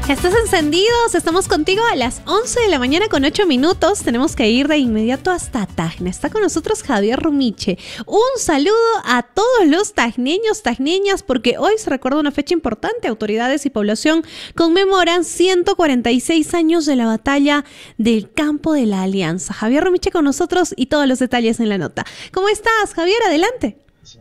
Estás encendidos, estamos contigo a las 11 de la mañana con 8 minutos. Tenemos que ir de inmediato hasta Tacna. Está con nosotros Javier Rumiche. Un saludo a todos los tacneños, tacneñas, porque hoy se recuerda una fecha importante. Autoridades y población conmemoran 146 años de la batalla del Campo de la Alianza. Javier Rumiche con nosotros y todos los detalles en la nota. ¿Cómo estás, Javier? Adelante.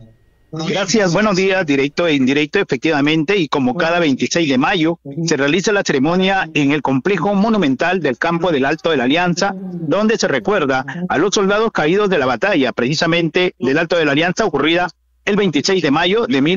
Gracias, buenos días, directo e indirecto, efectivamente, y como cada 26 de mayo se realiza la ceremonia en el complejo monumental del Campo del Alto de la Alianza, donde se recuerda a los soldados caídos de la batalla, precisamente del Alto de la Alianza, ocurrida el 26 de mayo de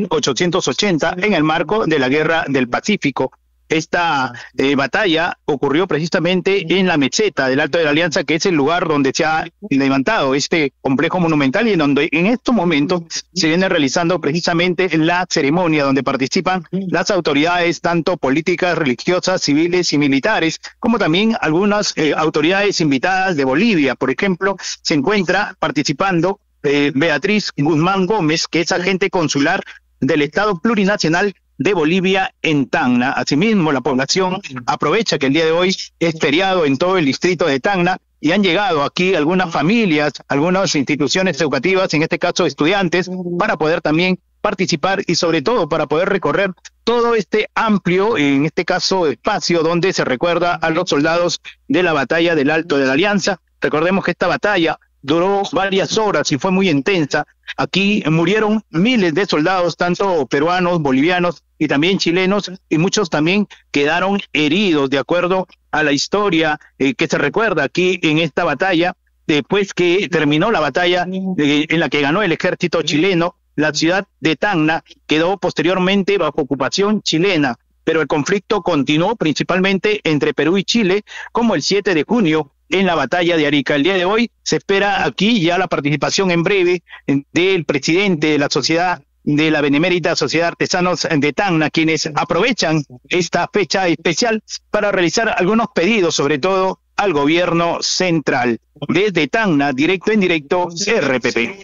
1880 en el marco de la Guerra del Pacífico. Esta batalla ocurrió precisamente en la meseta del Alto de la Alianza, que es el lugar donde se ha levantado este complejo monumental y en donde en estos momentos se viene realizando precisamente la ceremonia donde participan las autoridades tanto políticas, religiosas, civiles y militares, como también algunas autoridades invitadas de Bolivia. Por ejemplo, se encuentra participando Beatriz Guzmán Gómez, que es agente consular del Estado Plurinacional de Bolivia en Tacna. Asimismo, la población aprovecha que el día de hoy es feriado en todo el distrito de Tacna y han llegado aquí algunas familias, algunas instituciones educativas, en este caso estudiantes, para poder también participar y sobre todo para poder recorrer todo este amplio, en este caso, espacio donde se recuerda a los soldados de la batalla del Alto de la Alianza. Recordemos que esta batalla duró varias horas y fue muy intensa. Aquí murieron miles de soldados, tanto peruanos, bolivianos y también chilenos, y muchos también quedaron heridos, de acuerdo a la historia que se recuerda aquí en esta batalla. Después que terminó la batalla en la que ganó el ejército chileno, la ciudad de Tacna quedó posteriormente bajo ocupación chilena, pero el conflicto continuó principalmente entre Perú y Chile, como el 7 de junio, en la batalla de Arica. El día de hoy se espera aquí ya la participación en breve del presidente de la sociedad, de la Benemérita Sociedad de Artesanos de Tacna, quienes aprovechan esta fecha especial para realizar algunos pedidos, sobre todo al gobierno central. Desde Tacna, directo en directo, RPP.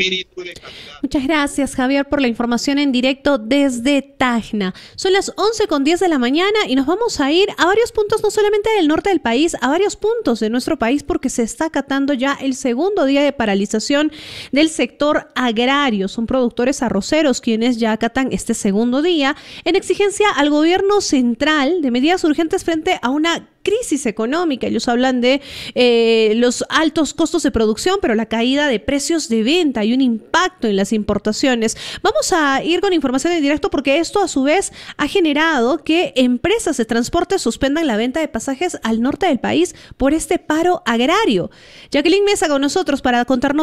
Muchas gracias, Javier, por la información en directo desde Tacna. Son las 11:10 de la mañana y nos vamos a ir a varios puntos, no solamente del norte del país, a varios puntos de nuestro país, porque se está acatando ya el segundo día de paralización del sector agrario. Son productores arroceros quienes ya acatan este segundo día en exigencia al gobierno central de medidas urgentes frente a una crisis económica. Ellos hablan de los altos costos de producción, pero la caída de precios de venta y un impacto en las importaciones. Vamos a ir con información en directo porque esto a su vez ha generado que empresas de transporte suspendan la venta de pasajes al norte del país por este paro agrario. Jacqueline Mesa con nosotros para contarnos